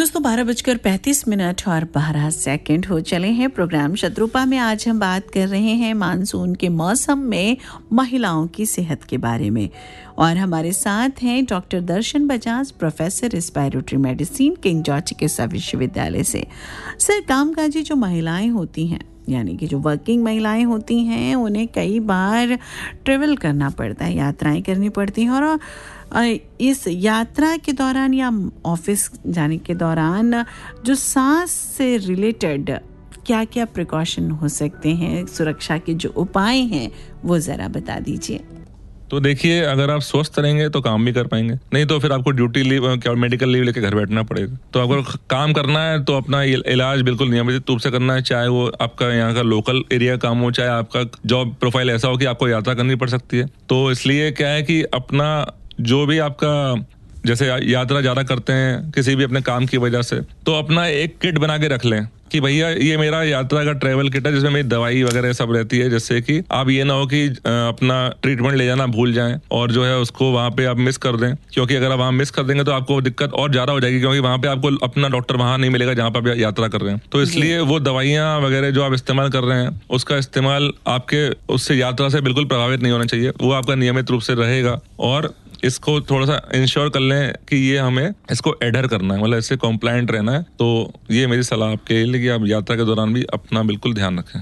दोस्तों 12:35 और 12 सेकंड हो चले हैं। प्रोग्राम शत्रुपा में आज हम बात कर रहे हैं मानसून के मौसम में महिलाओं की सेहत के बारे में, और हमारे साथ हैं डॉक्टर दर्शन Bajaj, professor respiratory medicine, king George चिकित्सा विश्वविद्यालय से। सर, कामकाजी जो महिलाएं होती हैं, यानी कि जो वर्किंग महिलाएं होती हैं, उन्हें कई बार ट्रेवल करना पड़ता है, यात्राएं करनी पड़ती हैं, और इस यात्रा के दौरान या ऑफिस जाने के दौरान जो सांस से रिलेटेड क्या क्या प्रिकॉशन हो सकते हैं, सुरक्षा के जो उपाय हैं, वो ज़रा बता दीजिए। तो देखिए, अगर आप स्वस्थ रहेंगे तो काम भी कर पाएंगे, नहीं तो फिर आपको ड्यूटी लीव क्या मेडिकल लीव लेके घर बैठना पड़ेगा। तो अगर काम करना है तो अपना इलाज बिल्कुल नियमित रूप से करना है, चाहे वो आपका यहाँ का लोकल एरिया काम हो, चाहे आपका जॉब प्रोफाइल ऐसा हो कि आपको यात्रा करनी पड़ सकती है। तो इसलिए क्या है कि अपना जो भी आपका, जैसे यात्रा ज़्यादा करते हैं किसी भी अपने काम की वजह से, तो अपना एक किट बना के रख लें कि भैया ये मेरा यात्रा का ट्रैवल किट है, जिसमें मेरी दवाई वगैरह सब रहती है, जिससे कि आप ये ना हो कि अपना ट्रीटमेंट ले जाना भूल जाएं और जो है उसको वहाँ पे आप मिस कर दें, क्योंकि अगर आप वहाँ मिस कर देंगे तो आपको दिक्कत और ज़्यादा हो जाएगी, क्योंकि वहाँ पे आपको अपना डॉक्टर वहाँ नहीं मिलेगा जहाँ पे आप यात्रा कर रहे हैं। तो इसलिए वो दवाइयाँ वगैरह जो आप इस्तेमाल कर रहे हैं, उसका इस्तेमाल आपके उससे यात्रा से बिल्कुल प्रभावित नहीं होना चाहिए, वो आपका नियमित रूप से रहेगा। और इसको थोड़ा सा इंश्योर कर लें कि ये हमें इसको एडर करना है, मतलब इससे कॉम्प्लायंट रहना है। तो ये मेरी सलाह आपके लिए कि आप यात्रा के दौरान भी अपना बिल्कुल ध्यान रखें।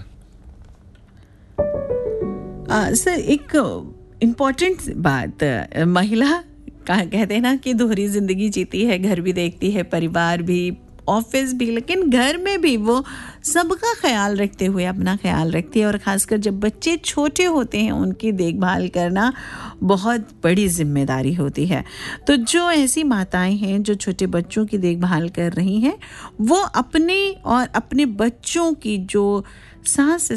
सर, एक इम्पॉर्टेंट बात, महिला कहते हैं ना कि दोहरी जिंदगी जीती है, घर भी देखती है, परिवार भी, ऑफिस भी, लेकिन घर में भी वो सबका ख्याल रखते हुए अपना ख्याल रखती है, और ख़ासकर जब बच्चे छोटे होते हैं उनकी देखभाल करना बहुत बड़ी जिम्मेदारी होती है। तो जो ऐसी माताएं हैं जो छोटे बच्चों की देखभाल कर रही हैं, वो अपने और अपने बच्चों की जो सांस